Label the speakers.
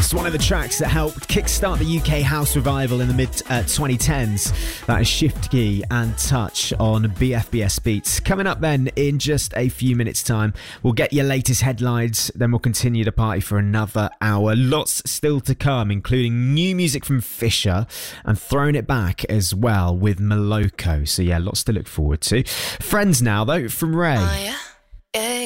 Speaker 1: Lost, one of the tracks that helped kickstart the UK house revival in the mid-2010s. That is Shift Key and Touch on BFBS Beats. Coming up then in just a few minutes' time, we'll get your latest headlines, then we'll continue the party for another hour. Lots still to come, including new music from Fisher and Throwing It Back as well with Moloko. So yeah, lots to look forward to. Friends now though, from Ray.
Speaker 2: Oh, yeah?